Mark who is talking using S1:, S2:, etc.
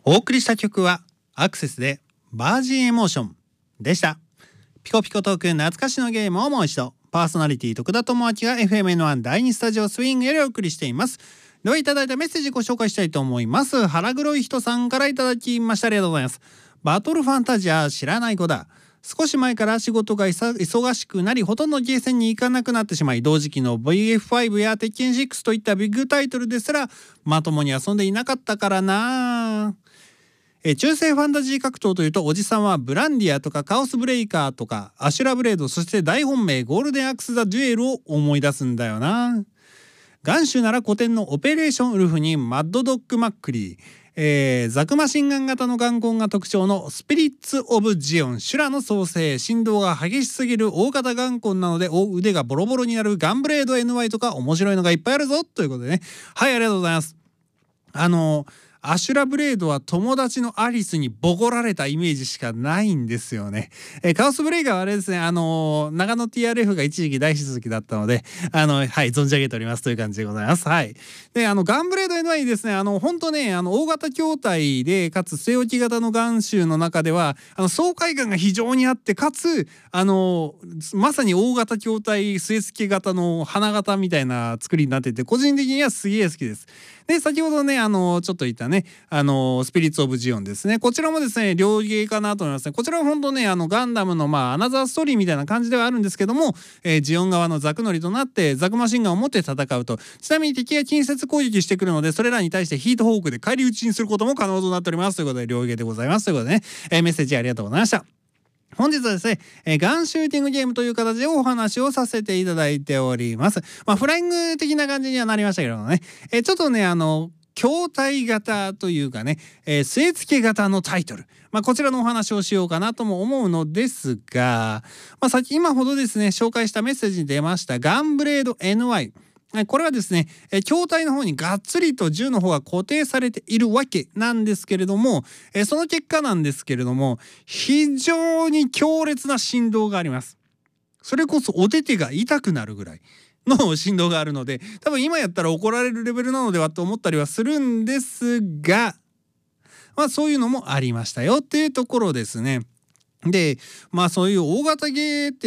S1: お送りした曲はアクセスでバージンエモーションでした。ピコピコトーク懐かしのゲームをもう一度、パーソナリティ徳田智明が FMN1 第2スタジオスイングよりお送りしています。ではいただいたメッセージご紹介したいと思います。腹黒い人さんからいただきました。ありがとうございます。バトルファンタジア知らない子だ。少し前から仕事が忙しくなり、ほとんどゲーセンに行かなくなってしまい、同時期の VF5 や鉄拳6といったビッグタイトルですらまともに遊んでいなかったからな。中世ファンタジー格闘というと、おじさんはブランディアとかカオスブレイカーとかアシュラブレード、そして大本命ゴールデンアクス・ザ・デュエルを思い出すんだよな。元首なら古典のオペレーションウルフにマッドドッグ・マックリー、ザクマシンガン型の眼根が特徴のスピリッツ・オブ・ジオン、修羅の創生、振動が激しすぎる大型眼根なので腕がボロボロになるガンブレード NY とか面白いのがいっぱいあるぞということでね。はい、ありがとうございます。アシュラブレードは友達のアリスにボコられたイメージしかないんですよね。カオスブレイカーはあれですね、長野 TRF が一時期大好きだったので、はい、存じ上げておりますという感じでございます。はい。で、ガンブレード NY ですね、本当ね、大型筐体で、かつ据え置き型のガンシュの中では、爽快感が非常にあって、かつ、まさに大型筐体据え付け型の花形みたいな作りになってて、個人的にはすげえ好きです。で、先ほどね、ちょっと言ったね、スピリッツ・オブ・ジオンですね。こちらもですね、両芸かなと思いますね。こちらは本当ね、ガンダムのアナザーストーリーみたいな感じではあるんですけども、ジオン側のザクノリとなってザクマシンガンを持って戦うと。ちなみに敵が近接攻撃してくるので、それらに対してヒートホークで返り討ちにすることも可能となっておりますということで、両芸でございますということでね、メッセージありがとうございました。本日はですね、ガンシューティングゲームという形でお話をさせていただいております。フライング的な感じにはなりましたけどもね、ちょっとね、筐体型というかね、据え付け型のタイトル、こちらのお話をしようかなとも思うのですが、今ほどですね紹介したメッセージに出ましたガンブレード NY、これはですね、筐体の方にがっつりと銃の方が固定されているわけなんですけれども、その結果なんですけれども、非常に強烈な振動があります。それこそお手手が痛くなるぐらいの振動があるので、多分今やったら怒られるレベルなのではと思ったりはするんですが、そういうのもありましたよっていうところですね。で、そういう大型ゲーって